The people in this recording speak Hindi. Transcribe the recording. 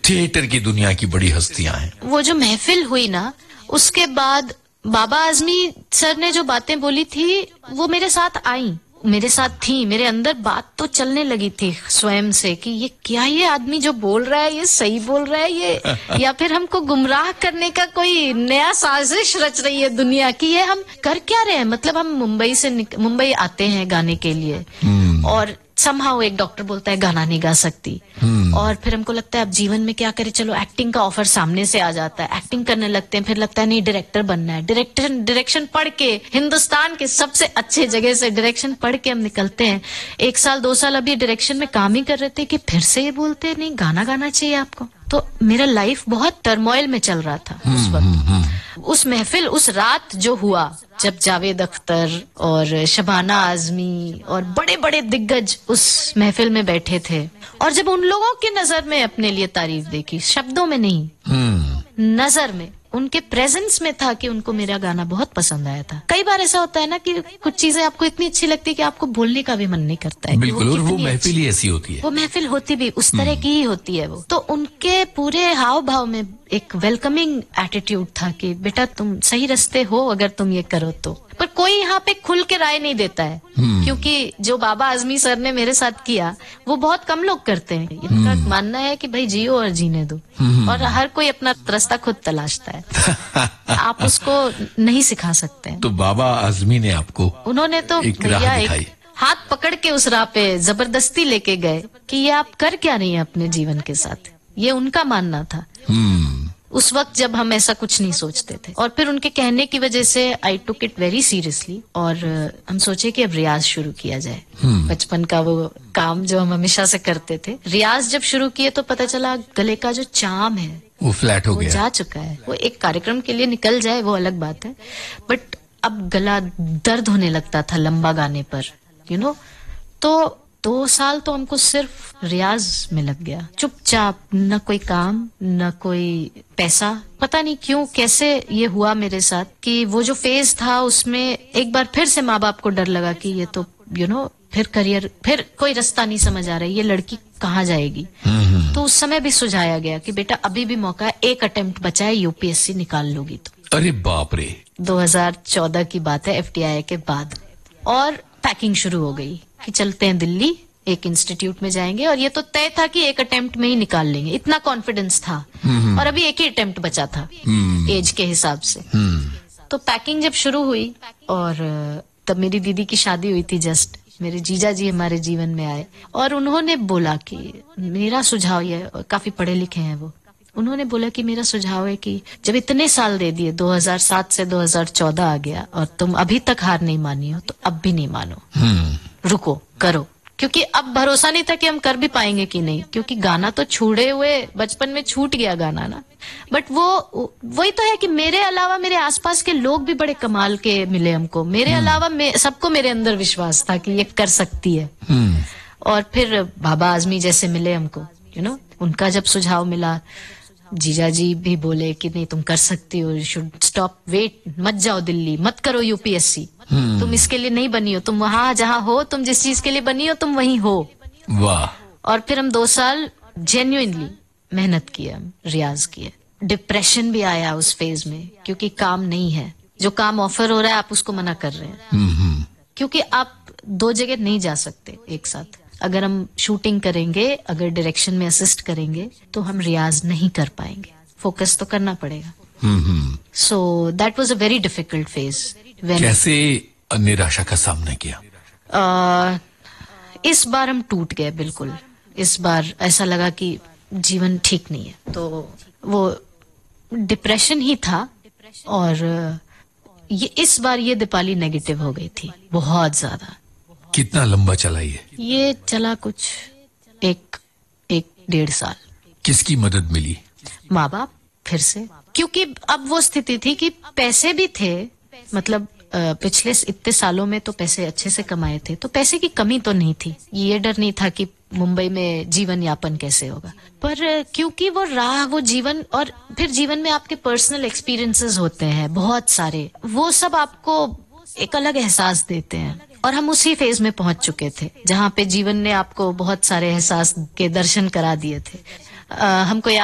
थिएटर की दुनिया की बड़ी हस्तियां हैं। वो जो महफिल हुई ना, उसके बाद बाबा आजमी सर ने जो बातें बोली थी वो मेरे साथ आई, मेरे साथ थी, मेरे अंदर बात तो चलने लगी थी स्वयं से कि ये क्या, ये आदमी जो बोल रहा है ये सही बोल रहा है ये या फिर हमको गुमराह करने का कोई नया साजिश रच रही है दुनिया की, ये हम कर क्या रहे हैं। मतलब हम मुंबई आते हैं गाने के लिए और समहाउ एक डॉक्टर बोलता है गाना नहीं गा सकती और फिर हमको लगता है अब जीवन में क्या करें, चलो एक्टिंग का ऑफर सामने से आ जाता है, एक्टिंग करने लगते हैं, फिर लगता है नहीं डायरेक्टर बनना है, डायरेक्शन पढ़ के हिंदुस्तान के सबसे अच्छे जगह से डायरेक्शन पढ़ के हम निकलते हैं। 1 साल 2 साल अभी डायरेक्शन में काम ही कर रहे थे कि फिर से ये बोलते हैं नहीं गाना गाना चाहिए आपको। तो मेरा लाइफ बहुत टर्मोइल में चल रहा था उस वक्त। उस महफिल, उस रात जो हुआ जब जावेद अख्तर और शबाना आजमी और बड़े बड़े दिग्गज उस महफिल में बैठे थे और जब उन लोगों की नजर में अपने लिए तारीफ देखी, शब्दों में नहीं, नजर में, उनके प्रेजेंस में था कि उनको मेरा गाना बहुत पसंद आया था। कई बार ऐसा होता है ना कि कुछ चीजें आपको इतनी अच्छी लगती है कि आपको बोलने का भी मन नहीं करता है। बिल्कुल, और वो महफिल ही ऐसी होती है, वो महफिल होती भी उस तरह की ही होती है वो। तो उनके पूरे हाव भाव में एक वेलकमिंग एटीट्यूड था कि बेटा तुम सही रास्ते हो अगर तुम ये करो तो। पर कोई यहाँ पे खुल के राय नहीं देता है क्योंकि जो बाबा आजमी सर ने मेरे साथ किया वो बहुत कम लोग करते हैं। इनका मानना है कि भाई जियो और जीने दो और हर कोई अपना रास्ता खुद तलाशता है, आप उसको नहीं सिखा सकते हैं। तो बाबा आजमी ने आपको, उन्होंने तो भैया एक हाथ पकड़ के उस राह पे जबरदस्ती लेके गए कि ये आप कर क्या रही हैं अपने जीवन के साथ, ये उनका मानना था उस वक्त जब हम ऐसा कुछ नहीं सोचते थे। और फिर उनके कहने की वजह से आई टुक इट वेरी सीरियसली और हम सोचे कि अब रियाज शुरू किया जाए। बचपन का वो काम जो हम हमेशा से करते थे, रियाज जब शुरू किए तो पता चला गले का जो चार्म है वो फ्लैट हो गया, जा चुका है। वो एक कार्यक्रम के लिए निकल जाए वो अलग बात है, बट अब गला दर्द होने लगता था लंबा गाने पर, यू नो। तो 2 साल तो हमको सिर्फ रियाज में लग गया, चुपचाप, न कोई काम न कोई पैसा। पता नहीं क्यों कैसे ये हुआ मेरे साथ कि वो जो फेज था उसमें एक बार फिर से माँ बाप को डर लगा कि ये तो फिर करियर, फिर कोई रास्ता नहीं समझ आ रहा है, ये लड़की कहाँ जाएगी। तो उस समय भी सुझाया गया कि बेटा अभी भी मौका है, एक अटेम्प्ट बचा है, यूपीएससी निकाल लोगी तो। अरे बाप रे, 2014 की बात है, एफटीआई के बाद। और पैकिंग शुरू हो गई कि चलते हैं दिल्ली, एक इंस्टीट्यूट में जाएंगे और ये तो तय था कि एक अटेम्प्ट में ही निकाल लेंगे, इतना कॉन्फिडेंस था। और अभी एक ही अटेम्प्ट बचा था एज के हिसाब से। तो पैकिंग जब शुरू हुई और तब मेरी दीदी की शादी हुई थी जस्ट, मेरे जीजा जी हमारे जीवन में आए और उन्होंने बोला कि मेरा सुझाव ये, काफी पढ़े लिखे हैं वो, उन्होंने बोला कि मेरा सुझाव है कि जब इतने साल दे दिए, 2007 से 2014 आ गया और तुम अभी तक हार नहीं मानी हो तो अब भी नहीं मानो, रुको, करो। क्योंकि अब भरोसा नहीं था कि हम कर भी पाएंगे कि नहीं, क्योंकि गाना तो छूटे हुए बचपन में छूट गया गाना ना। बट वही तो है कि मेरे अलावा मेरे आसपास के लोग भी बड़े कमाल के मिले हमको, मेरे अलावा सबको मेरे अंदर विश्वास था कि ये कर सकती है। और फिर बाबा आजमी जैसे मिले हमको, उनका जब सुझाव मिला, जीजा जी भी बोले कि नहीं तुम कर सकती हो, शुड स्टॉप, वेट, मत जाओ दिल्ली, मत करो यूपीएससी, तुम इसके लिए नहीं बनी हो, तुम वहां जहां हो, तुम जिस चीज के लिए बनी हो तुम वहीं हो। वाह। और फिर हम 2 साल जेन्युइनली मेहनत किए, रियाज किए। डिप्रेशन भी आया उस फेज में क्योंकि काम नहीं है, जो काम ऑफर हो रहा है आप उसको मना कर रहे हैं क्योंकि आप 2 जगह नहीं जा सकते एक साथ। अगर हम शूटिंग करेंगे, अगर डायरेक्शन में असिस्ट करेंगे तो हम रियाज नहीं कर पाएंगे, फोकस तो करना पड़ेगा। So that was a very difficult phase. कैसे निराशा का सामना किया? इस बार हम टूट गए बिल्कुल। इस बार ऐसा लगा कि जीवन ठीक नहीं है, तो वो डिप्रेशन ही था। और ये इस बार ये दीपाली नेगेटिव हो गई थी बहुत ज्यादा। कितना लंबा चला ये चला कुछ 1-1.5 साल। किसकी मदद मिली? माँ बाप फिर से, क्योंकि अब वो स्थिति थी कि पैसे भी थे, मतलब पिछले इतने सालों में तो पैसे अच्छे से कमाए थे, तो पैसे की कमी तो नहीं थी। ये डर नहीं था कि मुंबई में जीवन यापन कैसे होगा, पर क्योंकि वो राह, वो जीवन, और फिर जीवन में आपके पर्सनल एक्सपीरियंसेस होते हैं बहुत सारे, वो सब आपको एक अलग एहसास देते हैं। और हम उसी फेज में पहुंच चुके थे जहाँ पे जीवन ने आपको बहुत सारे एहसास के दर्शन करा दिए थे। हमको